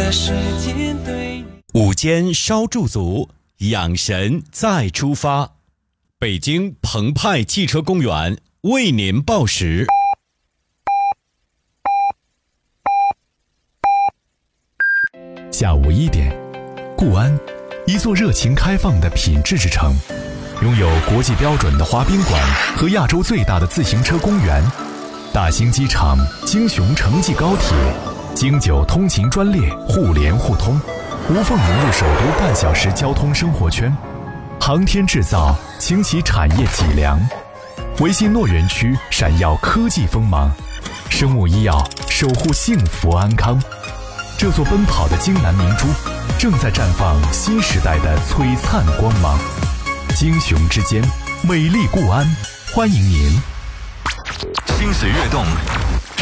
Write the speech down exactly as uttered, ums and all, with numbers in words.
的时间对你。 午间稍驻足，养神再出发。北京澎湃汽车公园为您报时。 下午一点，固安，一座热情开放的品质之城，拥有国际标准的滑冰馆和亚洲最大的自行车公园，大兴机场、京雄城际高铁、京九通勤专列互联互通，无缝融入首都半小时交通生活圈。航天制造倾起产业脊梁，维新诺园区闪耀科技锋芒，生物医药守护幸福安康。这座奔跑的京南明珠正在绽放新时代的璀璨光芒。京雄之间，美丽固安，欢迎您。 心随悦动，